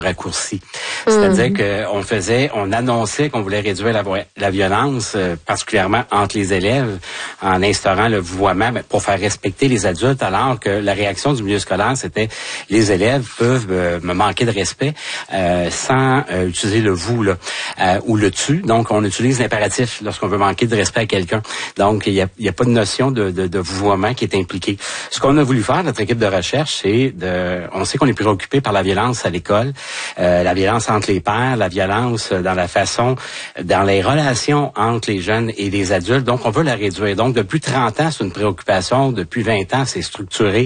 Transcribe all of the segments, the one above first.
raccourci. C'est-à-dire on annonçait qu'on voulait réduire la violence, particulièrement entre les élèves, en instaurant le vouvoiement pour faire respecter les adultes, alors que la réaction du milieu scolaire, c'était les élèves peuvent me manquer de respect sans utiliser le vous là, ou le tu. Donc, on utilise l'impératif lorsqu'on veut manquer de respect à quelqu'un. Donc, il y a pas de notion de vouvoiement qui est impliquée. Ce qu'on a voulu faire, notre équipe de recherche, c'est on sait qu'on est préoccupé par la violence à l'école, la violence entre les pairs, la violence dans les relations entre les jeunes et les adultes. Donc, on veut la réduire. Donc, depuis 30 ans, c'est une préoccupation. Depuis 20 ans, c'est structuré.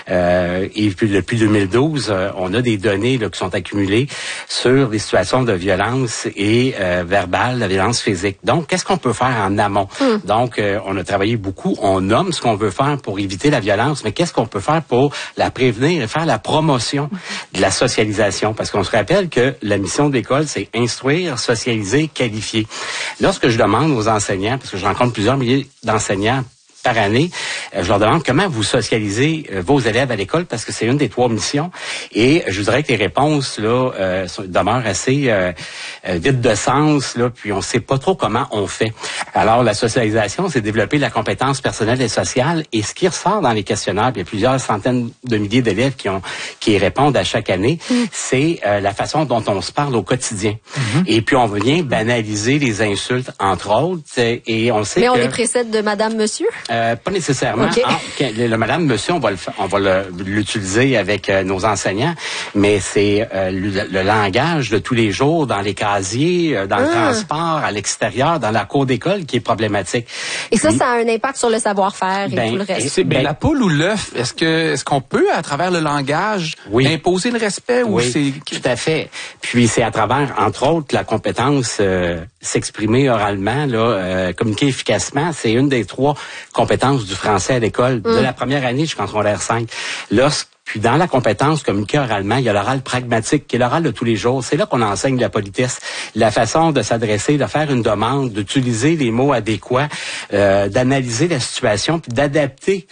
Et puis, depuis 2012, on a des données là, qui sont accumulées sur les situations de violence et verbale, la violence physique. Donc, qu'est-ce qu'on peut faire en amont? Donc, on a travaillé beaucoup. On nomme ce qu'on veut faire pour éviter la violence, mais qu'est-ce qu'on peut faire pour la prévenir et faire la promotion de la socialisation? Parce qu'on se rappelle que la mission de l'école, c'est instruire, socialiser, qualifier. Lorsque je demande aux enseignants, parce que je rencontre plusieurs milliers d'enseignants par année, je leur demande comment vous socialisez vos élèves à l'école, parce que c'est une des 3 missions. Et je voudrais que les réponses là demeurent assez vides de sens, là, puis on sait pas trop comment on fait. Alors, la socialisation, c'est développer la compétence personnelle et sociale. Et ce qui ressort dans les questionnaires, puis il y a plusieurs centaines de milliers d'élèves qui répondent à chaque année, c'est la façon dont on se parle au quotidien. Et puis, on vient banaliser les insultes, entre autres. Et on sait Mais on les précède de madame, monsieur? Pas nécessairement. Okay. Le madame, monsieur, on va l'utiliser avec nos enseignants, mais c'est le langage de tous les jours dans les casiers, dans le transport, à l'extérieur, dans la cour d'école qui est problématique. Et ça a un impact sur le savoir-faire et tout le reste. C'est la poule ou l'œuf? Est-ce qu'on peut, à travers le langage, imposer le respect? Ou c'est... Tout à fait. Puis c'est à travers, entre autres, la compétence s'exprimer oralement, là, communiquer efficacement. C'est une des 3 compétences du français à l'école, de la première année jusqu'en secondaire 5. Puis dans la compétence communiquer oralement, il y a l'oral pragmatique, qui est l'oral de tous les jours. C'est là qu'on enseigne la politesse, la façon de s'adresser, de faire une demande, d'utiliser les mots adéquats, d'analyser la situation, puis d'adapter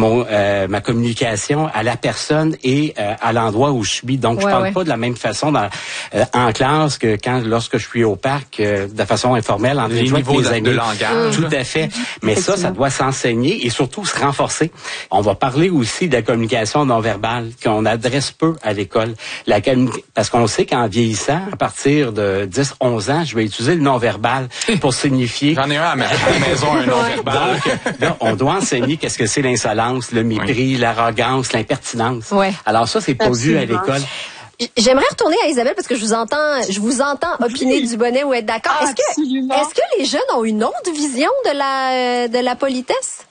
ma communication à la personne et à l'endroit où je suis. Donc, je parle pas de la même façon en classe que lorsque je suis au parc, de façon informelle, entre les avec les amis. De langage. Tout à fait. Mais ça doit s'enseigner et surtout se renforcer. On va parler aussi de la communication non verbale qu'on adresse peu à l'école. Parce qu'on sait qu'en vieillissant, à partir de 10-11 ans, je vais utiliser le non-verbal pour signifier... J'en ai un à la maison, un non-verbal. Donc, là, on doit enseigner qu'est-ce que c'est l'insolence, le mépris, l'arrogance, l'impertinence. Alors ça, c'est pas vu à l'école. J'aimerais retourner à Isabelle parce que je vous entends opiner du bonnet ou être d'accord. Est-ce que les jeunes ont une autre vision de la politesse?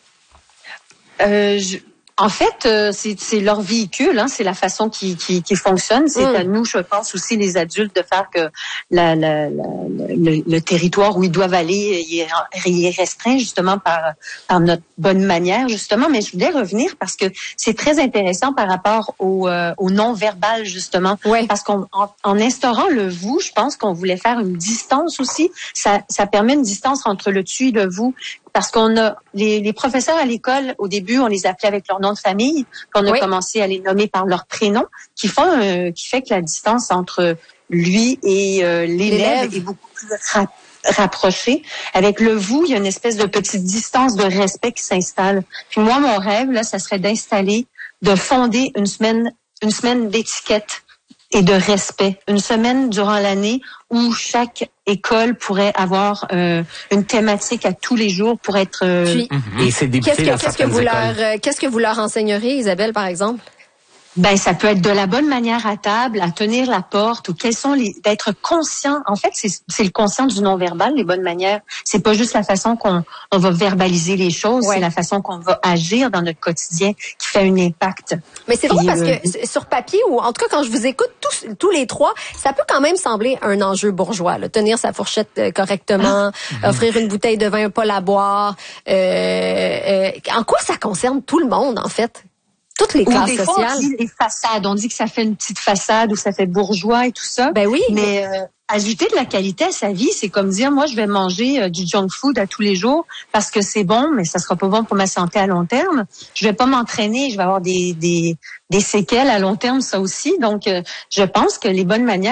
En fait, c'est leur véhicule, hein, c'est la façon qui fonctionne. C'est à nous, je pense aussi les adultes, de faire que le territoire où ils doivent aller, il est restreint justement par notre bonne manière justement. Mais je voulais revenir parce que c'est très intéressant par rapport au non-verbal justement. Parce qu'en instaurant le vous, je pense qu'on voulait faire une distance aussi. Ça permet une distance entre le tu et le vous. Parce qu'on a les professeurs à l'école, au début, on les appelait avec leur nom de famille, puis on a commencé à les nommer par leur prénom, qui fait que la distance entre lui et l'élève est beaucoup plus rapprochée. Avec le vous, il y a une espèce de petite distance de respect qui s'installe. Puis moi, mon rêve, là, ça serait de fonder une semaine d'étiquette et de respect. Une semaine durant l'année où chaque école pourrait avoir une thématique à tous les jours pour être... Et c'est débuté dans certaines écoles. Qu'est-ce que vous leur enseigneriez, Isabelle, par exemple? Ben, ça peut être de la bonne manière à table, à tenir la porte, ou d'être conscient. En fait, c'est le conscient du non-verbal, les bonnes manières. C'est pas juste la façon qu'on va verbaliser les choses, c'est la façon qu'on va agir dans notre quotidien qui fait un impact. Mais c'est drôle parce que sur papier, ou en tout cas quand je vous écoute tous les 3, ça peut quand même sembler un enjeu bourgeois, là. Tenir sa fourchette correctement, offrir une bouteille de vin, pas la boire. En quoi ça concerne tout le monde, en fait? Toutes les classes sociales. On dit les façades. On dit que ça fait une petite façade ou ça fait bourgeois et tout ça. Ben oui. Mais ajouter de la qualité à sa vie, c'est comme dire, moi, je vais manger du junk food à tous les jours parce que c'est bon, mais ça sera pas bon pour ma santé à long terme. Je vais pas m'entraîner, je vais avoir des séquelles à long terme, ça aussi. Donc, je pense que les bonnes manières